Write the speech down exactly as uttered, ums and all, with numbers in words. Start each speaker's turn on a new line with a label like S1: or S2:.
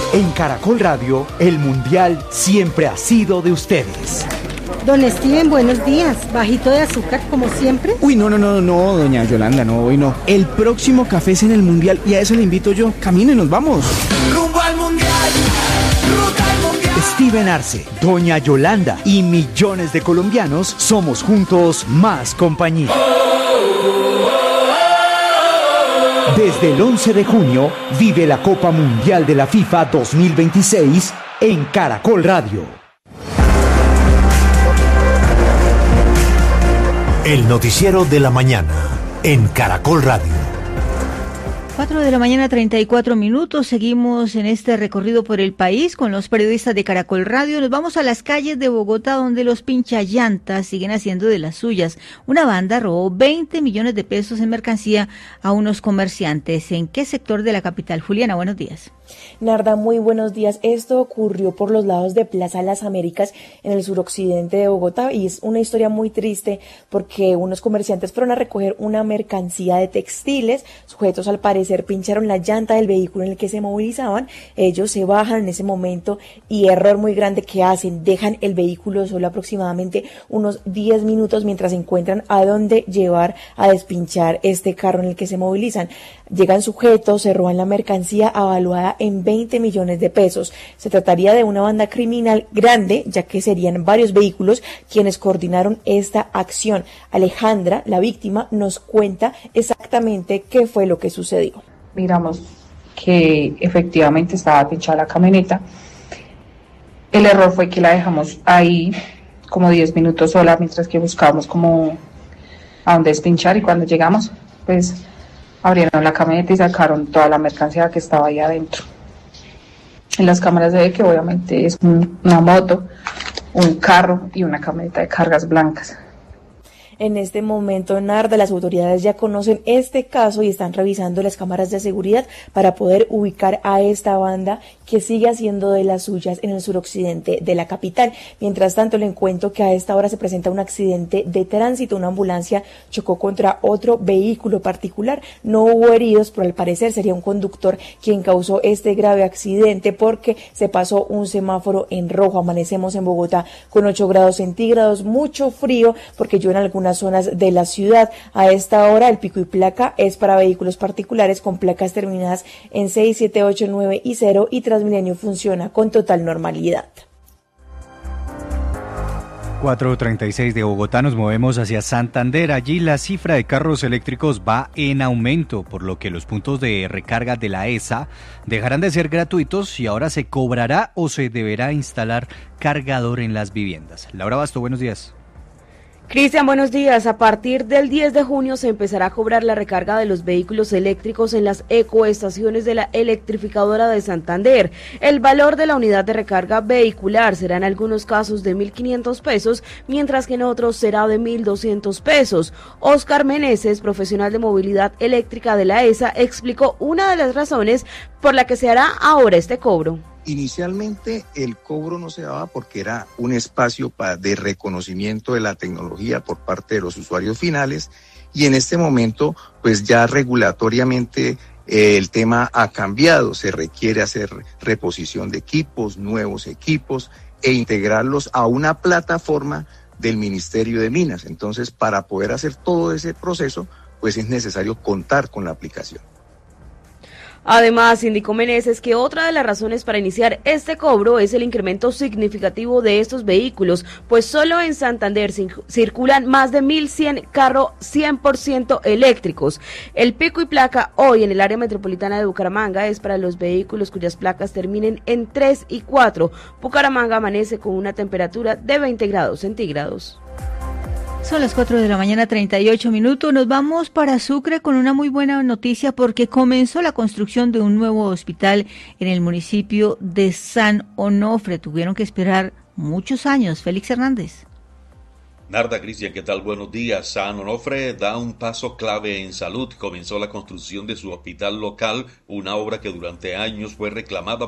S1: En Caracol Radio, el Mundial siempre ha sido de ustedes.
S2: Don Steven, buenos días. ¿Bajito de azúcar como siempre?
S3: Uy, no, no, no, no, doña Yolanda, no, hoy no. El próximo café es en el Mundial y a eso le invito yo. Camínenos, vamos.
S4: Rumbo al Mundial, ruta al Mundial.
S1: Steven Arce, doña Yolanda y millones de colombianos somos juntos más compañía. Desde el once de junio, vive la Copa Mundial de la FIFA dos mil veintiséis en Caracol Radio.
S5: El noticiero de la mañana en Caracol Radio.
S6: cuatro de la mañana, treinta y cuatro minutos. Seguimos en este recorrido por el país con los periodistas de Caracol Radio. Nos vamos a las calles de Bogotá, donde los pinchallantas siguen haciendo de las suyas. Una banda robó veinte millones de pesos en mercancía a unos comerciantes. ¿En qué sector de la capital? Juliana, buenos días.
S7: Narda, muy buenos días. Esto ocurrió por los lados de Plaza Las Américas, en el suroccidente de Bogotá, y es una historia muy triste porque unos comerciantes fueron a recoger una mercancía de textiles. Sujetos, al parecer, pincharon la llanta del vehículo en el que se movilizaban. Ellos se bajan en ese momento y, error muy grande que hacen, dejan el vehículo solo aproximadamente unos diez minutos mientras encuentran a dónde llevar a despinchar este carro en el que se movilizan. Llegan sujetos, se roban la mercancía avaluada en veinte millones de pesos. Se trataría de una banda criminal grande, ya que serían varios vehículos quienes coordinaron esta acción. Alejandra, la víctima, nos cuenta exactamente qué fue lo que sucedió.
S8: Miramos que efectivamente estaba pinchada la camioneta. El error fue que la dejamos ahí como diez minutos sola mientras que buscábamos como a dónde despinchar, y cuando llegamos, pues abrieron la camioneta y sacaron toda la mercancía que estaba ahí adentro. En las cámaras se ve que obviamente es un, una moto, un carro y una camioneta de cargas blancas.
S7: En este momento, Narda, las autoridades ya conocen este caso y están revisando las cámaras de seguridad para poder ubicar a esta banda que sigue haciendo de las suyas en el suroccidente de la capital. Mientras tanto, le cuento que a esta hora se presenta un accidente de tránsito. Una ambulancia chocó contra otro vehículo particular. No hubo heridos, pero al parecer sería un conductor quien causó este grave accidente porque se pasó un semáforo en rojo. Amanecemos en Bogotá con ocho grados centígrados, mucho frío porque yo en algunas zonas de la ciudad. A esta hora el pico y placa es para vehículos particulares con placas terminadas en seis, siete, ocho, nueve y cero, y Transmilenio funciona con total normalidad.
S9: cuatro treinta y seis de Bogotá, nos movemos hacia Santander. Allí la cifra de carros eléctricos va en aumento, por lo que los puntos de recarga de la E S A dejarán de ser gratuitos y ahora se cobrará o se deberá instalar cargador en las viviendas. Laura Basto, buenos días.
S10: Cristian, buenos días. A partir del diez de junio se empezará a cobrar la recarga de los vehículos eléctricos en las ecoestaciones de la electrificadora de Santander. El valor de la unidad de recarga vehicular será en algunos casos de mil quinientos pesos, mientras que en otros será de mil doscientos pesos. Oscar Meneses, profesional de movilidad eléctrica de la E S A, explicó una de las razones por la que se hará ahora este cobro.
S11: Inicialmente el cobro no se daba porque era un espacio para, de reconocimiento de la tecnología por parte de los usuarios finales, y en este momento pues ya regulatoriamente eh, el tema ha cambiado. Se requiere hacer reposición de equipos, nuevos equipos e integrarlos a una plataforma del Ministerio de Minas. Entonces, para poder hacer todo ese proceso pues es necesario contar con la aplicación.
S10: Además, indicó Meneses que otra de las razones para iniciar este cobro es el incremento significativo de estos vehículos, pues solo en Santander circulan más de mil cien carros cien por ciento eléctricos. El pico y placa hoy en el área metropolitana de Bucaramanga es para los vehículos cuyas placas terminen en tres y cuatro. Bucaramanga amanece con una temperatura de veinte grados centígrados.
S6: Son las cuatro de la mañana, treinta y ocho minutos. Nos vamos para Sucre con una muy buena noticia porque comenzó la construcción de un nuevo hospital en el municipio de San Onofre. Tuvieron que esperar muchos años. Félix Hernández.
S12: Narda, Cristian, ¿qué tal? Buenos días. San Onofre da un paso clave en salud. Comenzó la construcción de su hospital local, una obra que durante años fue reclamada